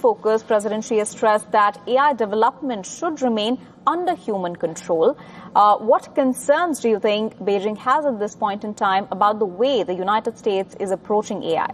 focus, President Xi has stressed that AI development should remain under human control. What concerns do you think Beijing has at this point in time about the way the United States is approaching AI?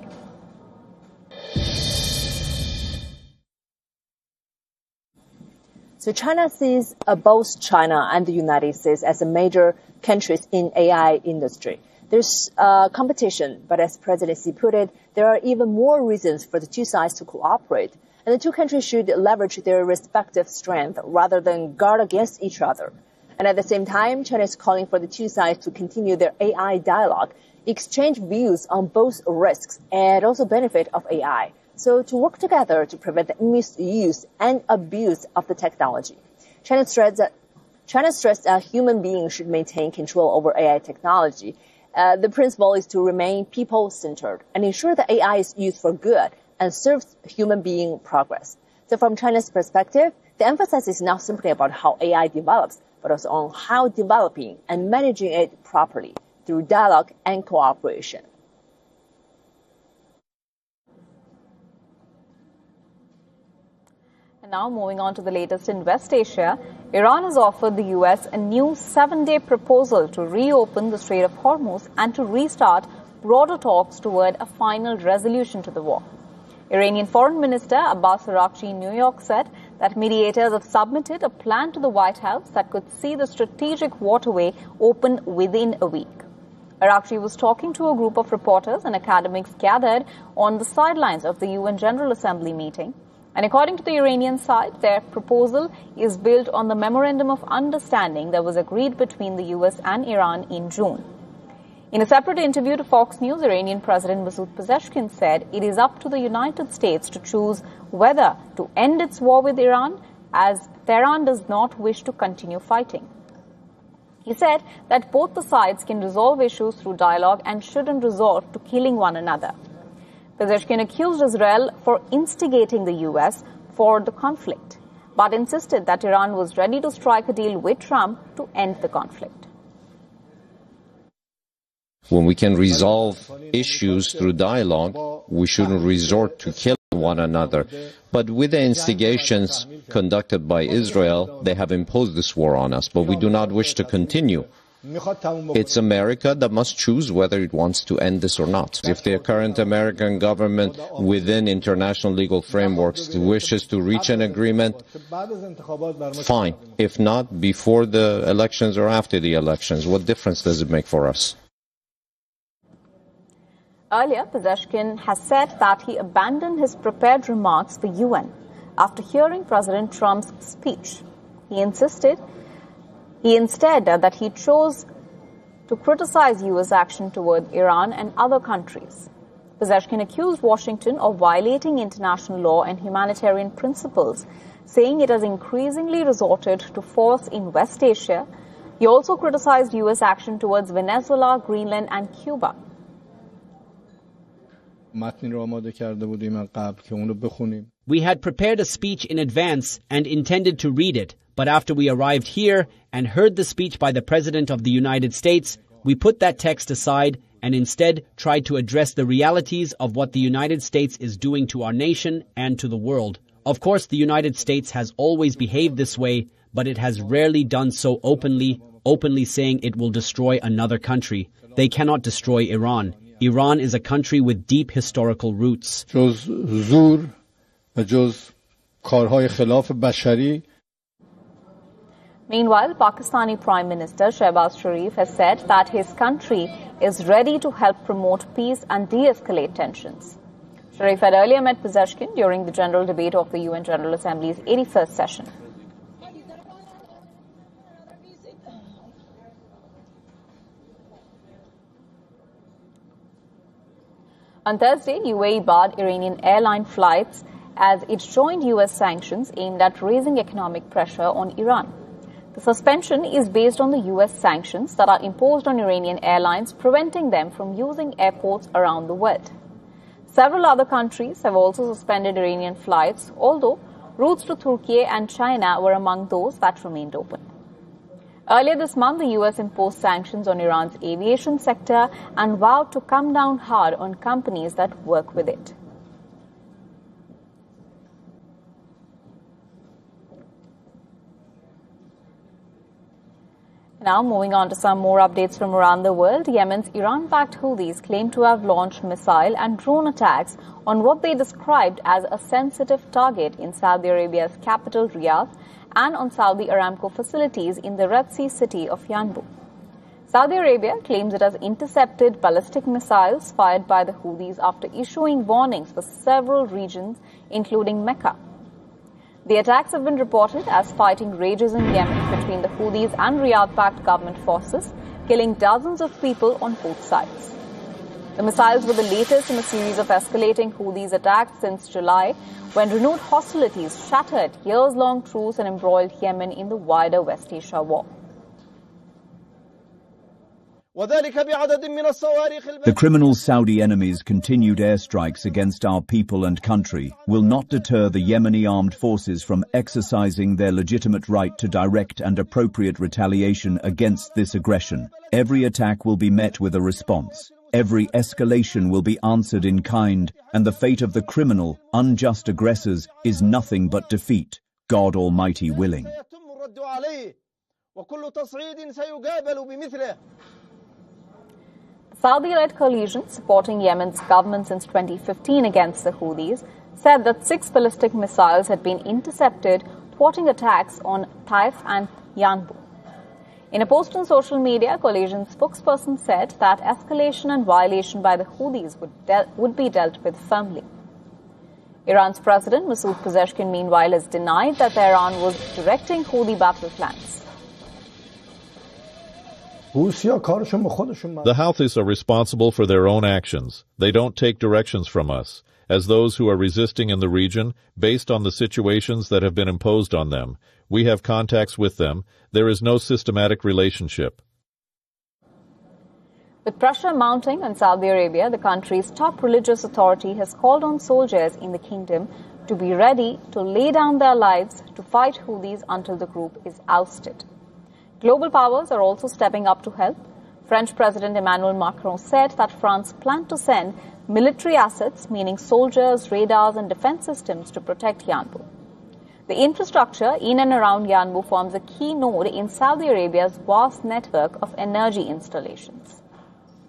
So China sees both China and the United States as major countries in AI industry. There's competition, but as President Xi put it, there are even more reasons for the two sides to cooperate. And the two countries should leverage their respective strength rather than guard against each other. And at the same time, China is calling for the two sides to continue their AI dialogue, exchange views on both risks and also benefit of AI. So to work together to prevent the misuse and abuse of the technology. China stressed that human beings should maintain control over AI technology. The principle is to remain people-centered and ensure that AI is used for good and serves human being progress. So from China's perspective, the emphasis is not simply about how AI develops, but also on how developing and managing it properly through dialogue and cooperation. And now moving on to the latest in West Asia, Iran has offered the U.S. a new 7-day proposal to reopen the Strait of Hormuz and to restart broader talks toward a final resolution to the war. Iranian Foreign Minister Abbas Araghchi in New York said that mediators have submitted a plan to the White House that could see the strategic waterway open within a week. Araghchi was talking to a group of reporters and academics gathered on the sidelines of the UN General Assembly meeting. And according to the Iranian side, their proposal is built on the Memorandum of Understanding that was agreed between the U.S. and Iran in June. In a separate interview to Fox News, Iranian President Masoud Pezeshkian said it is up to the United States to choose whether to end its war with Iran, as Tehran does not wish to continue fighting. He said that both the sides can resolve issues through dialogue and shouldn't resort to killing one another. Pezeshkian accused Israel for instigating the U.S. for the conflict, but insisted that Iran was ready to strike a deal with Trump to end the conflict. When we can resolve issues through dialogue, we shouldn't resort to killing one another. But with the instigations conducted by Israel, they have imposed this war on us, but we do not wish to continue. It's America that must choose whether it wants to end this or not. If the current American government within international legal frameworks wishes to reach an agreement, fine. If not, before the elections or after the elections, what difference does it make for us? Earlier, Pezeshkian has said that he abandoned his prepared remarks for UN after hearing President Trump's speech. He instead that he chose to criticize U.S. action toward Iran and other countries. Pezeshkian accused Washington of violating international law and humanitarian principles, saying it has increasingly resorted to force in West Asia. He also criticized U.S. action towards Venezuela, Greenland, and Cuba. We had prepared a speech in advance and intended to read it, but after we arrived here and heard the speech by the President of the United States, we put that text aside and instead tried to address the realities of what the United States is doing to our nation and to the world. Of course, the United States has always behaved this way, but it has rarely done so openly saying it will destroy another country. They cannot destroy Iran. Iran is a country with deep historical roots. Meanwhile, Pakistani Prime Minister Shehbaz Sharif has said that his country is ready to help promote peace and de-escalate tensions. Sharif had earlier met Pezeshkian during the general debate of the UN General Assembly's 81st session. On Thursday, UAE barred Iranian airline flights as it joined U.S. sanctions aimed at raising economic pressure on Iran. The suspension is based on the U.S. sanctions that are imposed on Iranian airlines, preventing them from using airports around the world. Several other countries have also suspended Iranian flights, although routes to Turkey and China were among those that remained open. Earlier this month, the U.S. imposed sanctions on Iran's aviation sector and vowed to come down hard on companies that work with it. Now, moving on to some more updates from around the world, Yemen's Iran-backed Houthis claim to have launched missile and drone attacks on what they described as a sensitive target in Saudi Arabia's capital, Riyadh, and on Saudi Aramco facilities in the Red Sea city of Yanbu. Saudi Arabia claims it has intercepted ballistic missiles fired by the Houthis after issuing warnings for several regions, including Mecca. The attacks have been reported as fighting rages in Yemen between the Houthis and Riyadh-backed government forces, killing dozens of people on both sides. The missiles were the latest in a series of escalating Houthis attacks since July, when renewed hostilities shattered years-long truce and embroiled Yemen in the wider West Asia war. The criminal Saudi enemies' continued airstrikes against our people and country will not deter the Yemeni armed forces from exercising their legitimate right to direct and appropriate retaliation against this aggression. Every attack will be met with a response. Every escalation will be answered in kind, and the fate of the criminal, unjust aggressors is nothing but defeat, God Almighty willing. Saudi-led coalition supporting Yemen's government since 2015 against the Houthis said that 6 ballistic missiles had been intercepted, thwarting attacks on Taif and Yanbu. In a post on social media, coalition spokesperson said that escalation and violation by the Houthis would be dealt with firmly. Iran's President Masoud Pezeshkian, meanwhile, has denied that Tehran was directing Houthi battle plans. The Houthis are responsible for their own actions. They don't take directions from us, as those who are resisting in the region, based on the situations that have been imposed on them. We have contacts with them. There is no systematic relationship. With pressure mounting on Saudi Arabia, the country's top religious authority has called on soldiers in the kingdom to be ready to lay down their lives to fight Houthis until the group is ousted. Global powers are also stepping up to help. French President Emmanuel Macron said that France planned to send military assets, meaning soldiers, radars and defense systems, to protect Yanbu. The infrastructure in and around Yanbu forms a key node in Saudi Arabia's vast network of energy installations.